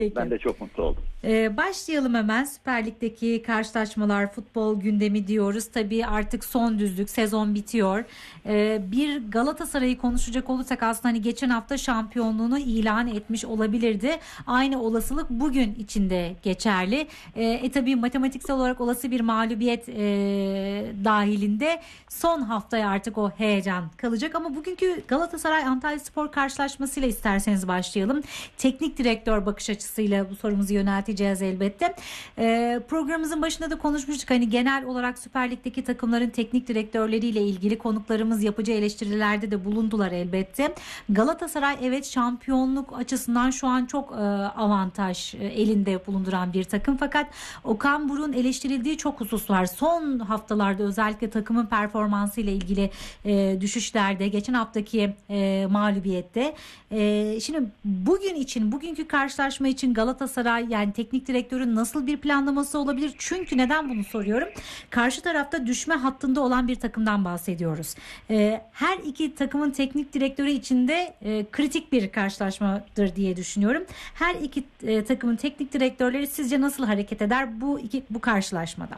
Peki. Ben de çok mutlu oldum. Başlayalım hemen. Süper Lig'deki karşılaşmalar, futbol gündemi diyoruz. Tabii artık son düzlük, sezon bitiyor. Bir Galatasaray'ı konuşacak olursak aslında hani geçen hafta şampiyonluğunu ilan etmiş olabilirdi. Aynı olasılık bugün içinde geçerli. Tabii matematiksel olarak olası bir mağlubiyet dahilinde son haftaya artık o heyecan kalacak. Ama bugünkü Galatasaray Antalyaspor karşılaşmasıyla isterseniz başlayalım. Teknik direktör bakış açısıyla bu sorumuzu yönelteceğiz elbette. Programımızın başında da konuşmuştuk. Hani genel olarak Süper Lig'deki takımların teknik direktörleriyle ilgili konuklarımız yapıcı eleştirilerde de bulundular elbette. Galatasaray evet şampiyonluk açısından şu an çok avantaj elinde bulunduran bir takım. Fakat Okan Buruk'un eleştirildiği çok husus var. Son haftalarda özellikle takımın performansı ile ilgili düşüşlerde, geçen haftaki mağlubiyette. Şimdi bugün için, bugünkü karşılaşma için Galatasaray yani teknik direktörün nasıl bir planlaması olabilir? Çünkü neden bunu soruyorum? Karşı tarafta düşme hattında olan bir takımdan bahsediyoruz. Her iki takımın teknik direktörü için de kritik bir karşılaşmadır diye düşünüyorum. Her iki takımın teknik direktörleri sizce nasıl hareket eder bu karşılaşmada?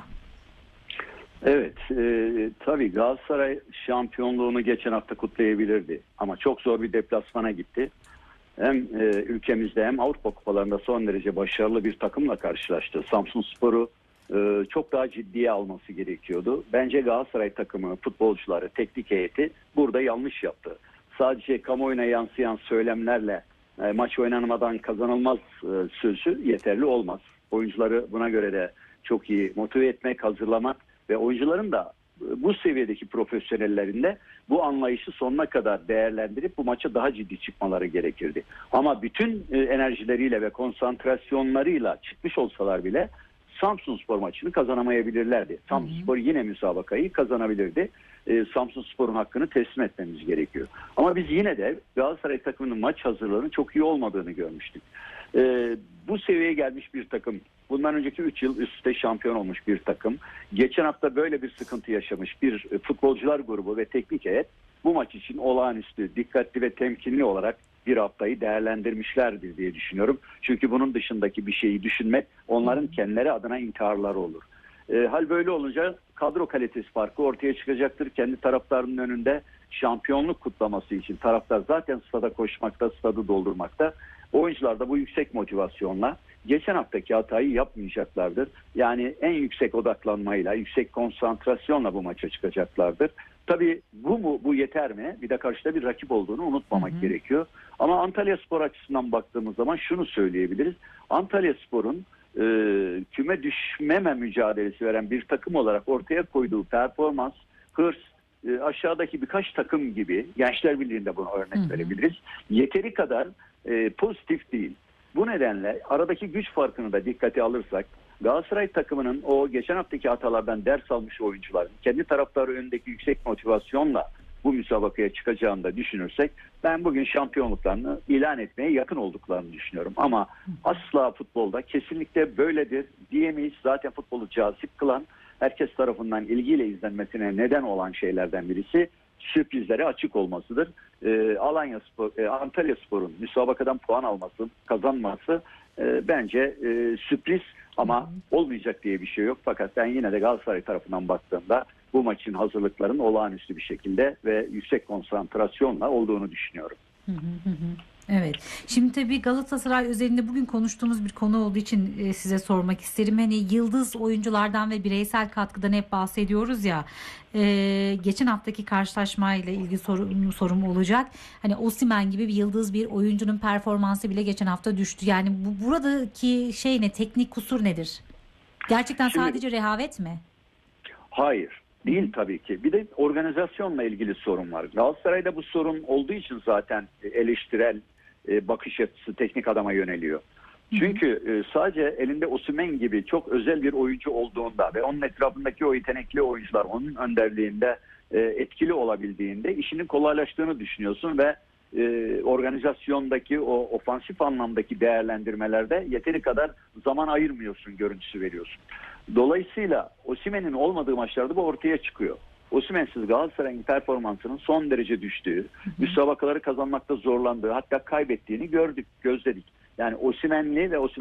Evet, tabii Galatasaray şampiyonluğunu geçen hafta kutlayabilirdi. Ama çok zor bir deplasmana gitti. Hem ülkemizde hem Avrupa kupalarında son derece başarılı bir takımla karşılaştı. Samsunspor'u çok daha ciddiye alması gerekiyordu. Bence Galatasaray takımı, futbolcuları, teknik heyeti burada yanlış yaptı. Sadece kamuoyuna yansıyan söylemlerle maç oynanmadan kazanılmaz sözü yeterli olmaz. Oyuncuları buna göre de çok iyi motive etmek, hazırlamak ve oyuncuların da bu seviyedeki profesyonellerinde bu anlayışı sonuna kadar değerlendirip bu maça daha ciddi çıkmaları gerekirdi. Ama bütün enerjileriyle ve konsantrasyonlarıyla çıkmış olsalar bile Samsunspor maçını kazanamayabilirlerdi. Samsunspor yine müsabakayı kazanabilirdi. Samsunspor'un hakkını teslim etmemiz gerekiyor. Ama biz yine de Galatasaray takımının maç hazırlığının çok iyi olmadığını görmüştük. Bu seviyeye gelmiş bir takım, bundan önceki 3 yıl üst üste şampiyon olmuş bir takım, geçen hafta böyle bir sıkıntı yaşamış bir futbolcular grubu ve teknik heyet bu maç için olağanüstü, dikkatli ve temkinli olarak bir haftayı değerlendirmişlerdir diye düşünüyorum. Çünkü bunun dışındaki bir şeyi düşünmek onların kendileri adına intiharları olur. Hal böyle olunca kadro kalitesi farkı ortaya çıkacaktır. Kendi taraftarının önünde şampiyonluk kutlaması için taraftar zaten stada koşmakta, stadı doldurmakta. Oyuncular da bu yüksek motivasyonla geçen haftaki hatayı yapmayacaklardır. Yani en yüksek odaklanmayla, yüksek konsantrasyonla bu maça çıkacaklardır. Tabii bu yeter mi? Bir de karşıda bir rakip olduğunu unutmamak gerekiyor. Ama Antalyaspor açısından baktığımız zaman şunu söyleyebiliriz. Antalyaspor'un küme düşmeme mücadelesi veren bir takım olarak ortaya koyduğu performans, hırs, aşağıdaki birkaç takım gibi Gençler Birliği'nde buna örnek verebiliriz. Yeteri kadar pozitif değil. Bu nedenle aradaki güç farkını da dikkate alırsak Galatasaray takımının o geçen haftaki hatalardan ders almış oyuncuların kendi taraftarı önündeki yüksek motivasyonla bu müsabakaya çıkacağını da düşünürsek ben bugün şampiyonluklarını ilan etmeye yakın olduklarını düşünüyorum. Ama asla futbolda kesinlikle böyledir diyemeyiz. Zaten futbolu cazip kılan, herkes tarafından ilgiyle izlenmesine neden olan şeylerden birisi sürprizlere açık olmasıdır. Antalyaspor'un müsabakadan puan alması, kazanması bence sürpriz ama olmayacak diye bir şey yok. Fakat ben yine de Galatasaray tarafından baktığımda bu maçın hazırlıkların olağanüstü bir şekilde ve yüksek konsantrasyonla olduğunu düşünüyorum. Evet. Şimdi tabii Galatasaray özelinde bugün konuştuğumuz bir konu olduğu için size sormak isterim. Hani yıldız oyunculardan ve bireysel katkıdan hep bahsediyoruz ya. Geçen haftaki karşılaşmayla ilgili sorum olacak. Hani Osimhen gibi bir yıldız bir oyuncunun performansı bile geçen hafta düştü. Yani buradaki şey ne? Teknik kusur nedir? Gerçekten sadece rehavet mi? Hayır. Değil tabii ki. Bir de organizasyonla ilgili sorun var. Galatasaray'da bu sorun olduğu için zaten eleştirel bakış açısı teknik adama yöneliyor. Çünkü sadece elinde Osimhen gibi çok özel bir oyuncu olduğunda ve onun etrafındaki o yetenekli oyuncular onun önderliğinde etkili olabildiğinde işinin kolaylaştığını düşünüyorsun ve organizasyondaki o ofansif anlamdaki değerlendirmelerde yeteri kadar zaman ayırmıyorsun, görüntüsü veriyorsun. Dolayısıyla Osimhen'in olmadığı maçlarda bu ortaya çıkıyor. Osimhen'siz Galatasaray'ın performansının son derece düştüğü, müsabakaları kazanmakta zorlandığı, hatta kaybettiğini gördük, gözledik. Yani Osimhen'li ve